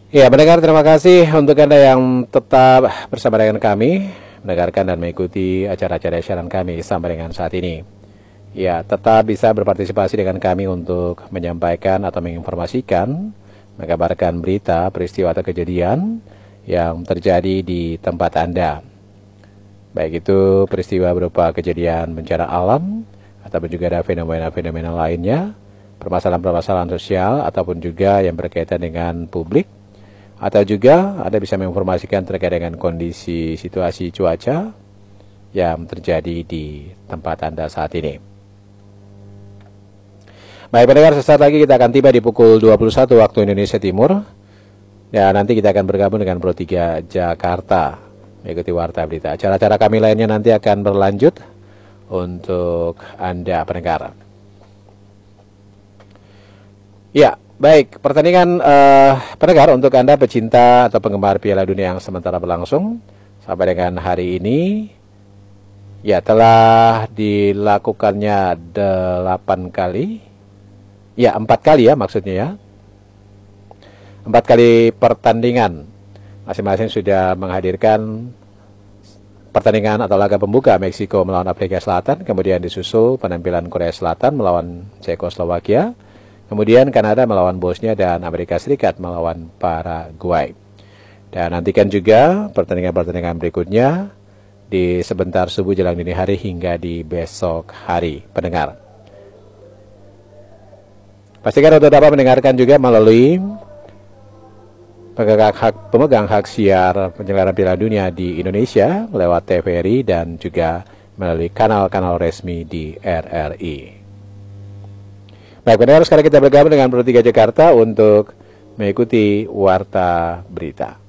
Ya, mendengar, terima kasih untuk Anda yang tetap bersama dengan kami, mendengarkan dan mengikuti acara-acara siaran kami sampai dengan saat ini. Ya, tetap bisa berpartisipasi dengan kami untuk menyampaikan atau menginformasikan, mengabarkan berita, peristiwa atau kejadian yang terjadi di tempat Anda. Baik itu peristiwa berupa kejadian bencana alam, ataupun juga ada fenomena-fenomena lainnya, permasalahan-permasalahan sosial, ataupun juga yang berkaitan dengan publik, atau juga Anda bisa menginformasikan terkait dengan kondisi situasi cuaca yang terjadi di tempat Anda saat ini. Baik pendengar, sesaat lagi kita akan tiba di pukul 21 waktu Indonesia Timur. Dan nanti kita akan bergabung dengan Pro 3 Jakarta, mengikuti Warta Berita. Acara-acara kami lainnya nanti akan berlanjut untuk Anda pendengar. Ya, baik, pertandingan pendengar untuk Anda pecinta atau penggemar Piala Dunia yang sementara berlangsung sampai dengan hari ini, ya telah dilakukannya 8 kali. Ya, 4 kali ya maksudnya ya. 4 kali pertandingan. Masing-masing sudah menghadirkan pertandingan atau laga pembuka Meksiko melawan Afrika Selatan. Kemudian disusul penampilan Korea Selatan melawan Cekoslowakia. Kemudian Kanada melawan Bosnia dan Amerika Serikat melawan Paraguay. Dan nantikan juga pertandingan-pertandingan berikutnya di sebentar subuh jelang dini hari hingga di besok hari pendengar. Pastikan untuk dapat mendengarkan juga melalui pemegang hak siar penyelenggaraan Piala Dunia di Indonesia lewat TVRI dan juga melalui kanal-kanal resmi di RRI. Baik, pendengar, sekarang kita bergabung dengan Pro 3 Jakarta untuk mengikuti Warta Berita.